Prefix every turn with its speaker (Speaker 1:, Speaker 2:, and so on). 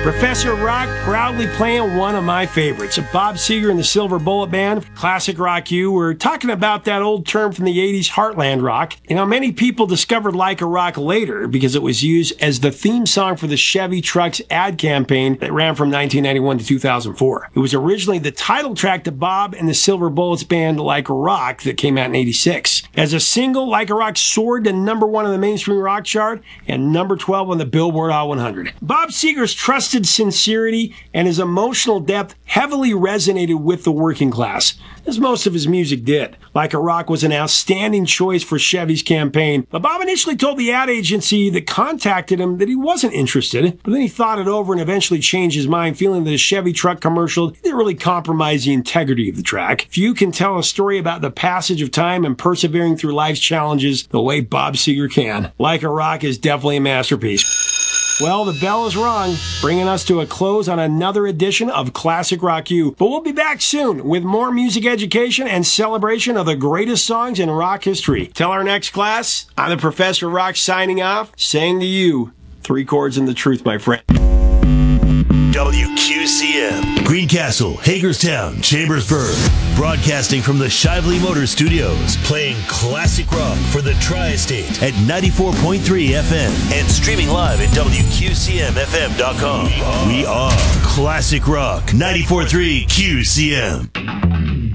Speaker 1: Professor Rock proudly playing one of my favorites, Bob Seger and the Silver Bullet Band, Classic Rock U. We're talking about that old term from the 80s, Heartland Rock. You know, many people discovered Like a Rock later because it was used as the theme song for the Chevy Trucks ad campaign that ran from 1991 to 2004. It was originally the title track to Bob and the Silver Bullets Band, Like a Rock, that came out in 86. As a single, Like a Rock soared to number 1 on the mainstream rock chart and number 12 on the Billboard Hot 100. Bob Seger's trusted sincerity and his emotional depth heavily resonated with the working class, as most of his music did. Like a Rock was an outstanding choice for Chevy's campaign, but Bob initially told the ad agency that contacted him that he wasn't interested, but then he thought it over and eventually changed his mind, feeling that a Chevy truck commercial didn't really compromise the integrity of the track. Few can tell a story about the passage of time and persevering through life's challenges the way Bob Seger can. Like a Rock is definitely a masterpiece. Well, the bell is rung, bringing us to a close on another edition of Classic Rock U. But we'll be back soon with more music education and celebration of the greatest songs in rock history. Till our next class, I'm the Professor Rock signing off, saying to you, 3 chords and the truth, my friend.
Speaker 2: WQCM, Greencastle, Hagerstown, Chambersburg. Broadcasting from the Shively Motor Studios. Playing classic rock for the Tri-State at 94.3 FM. And streaming live at WQCMFM.com. We are Classic Rock 94.3 QCM.